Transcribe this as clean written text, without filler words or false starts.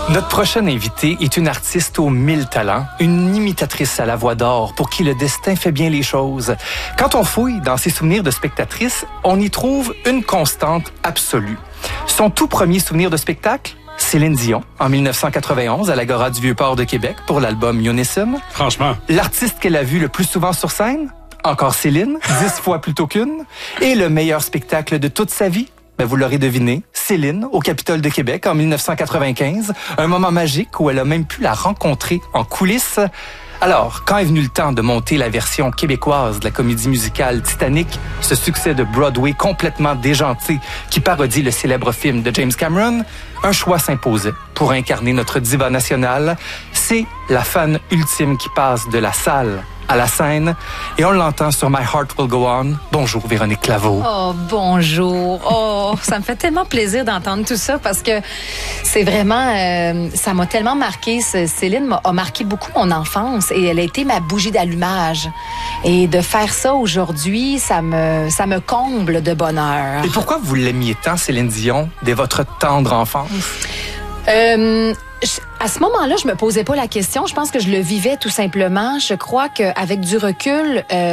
Notre prochaine invitée est une artiste aux 1000 talents, une imitatrice à la voix d'or pour qui le destin fait bien les choses. Quand on fouille dans ses souvenirs de spectatrice, on y trouve une constante absolue. Son tout premier souvenir de spectacle? Céline Dion, en 1991, à l'Agora du Vieux-Port de Québec pour l'album Unison. Franchement. L'artiste qu'elle a vu le plus souvent sur scène? Encore Céline, 10 fois plutôt qu'une. Et le meilleur spectacle de toute sa vie? Ben, vous l'aurez deviné, Céline, au Capitole de Québec en 1995. Un moment magique où elle a même pu la rencontrer en coulisses. Alors, quand est venu le temps de monter la version québécoise de la comédie musicale Titanic, ce succès de Broadway complètement déjanté qui parodie le célèbre film de James Cameron, un choix s'imposait pour incarner notre diva nationale. C'est la fan ultime qui passe de la salle à la scène et on l'entend sur My Heart Will Go On. Bonjour Véronique Claveau. Oh, bonjour. Oh, ça me fait tellement plaisir d'entendre tout ça parce que c'est vraiment, ça m'a tellement marqué. Céline a marqué beaucoup mon enfance et elle a été ma bougie d'allumage. Et de faire ça aujourd'hui, ça me comble de bonheur. Et pourquoi vous l'aimiez tant, Céline Dion, dès votre tendre enfance? À ce moment-là, je me posais pas la question. Je pense que je le vivais tout simplement. Je crois qu'avec du recul,